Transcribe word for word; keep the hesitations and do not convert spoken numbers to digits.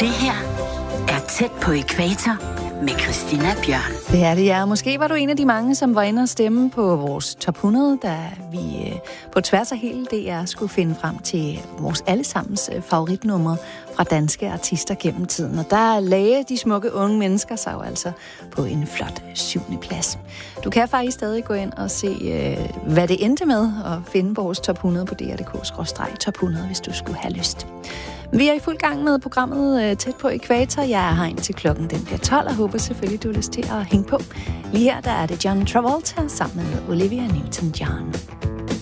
Det her er Tæt på ækvator med Christina Bjørn. Det er det, ja. Måske var du en af de mange, som var inde og stemme på vores top hundrede, da vi på tværs af hele D R skulle finde frem til vores allesammens favoritnumre fra danske artister gennem tiden. Og der lagde de smukke unge mennesker sig jo altså på en flot syvende plads. Du kan faktisk stadig gå ind og se, hvad det endte med, og finde vores top hundrede på d r punktum d k skråstreg top hundrede, hvis du skulle have lyst. Vi er i fuld gang med programmet Tæt på ækvator. Jeg er her indtil klokken den bliver tolv, og håber selvfølgelig, du har lyst til at hænge på. Lige her der er det John Travolta sammen med Olivia Newton-John.